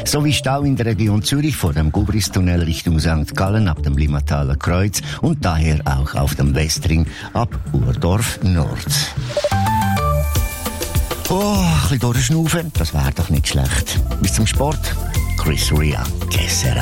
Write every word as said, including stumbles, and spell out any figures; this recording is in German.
Sowie Stau in der Region Zürich vor dem Gubristunnel Richtung Sankt Gallen ab dem Limmataler Kreuz und daher auch auf dem Westring ab Urdorf Nord. Oh, ein bisschen durchschnaufen, das wäre doch nicht schlecht. Bis zum Sport, Chris Rea, que sera.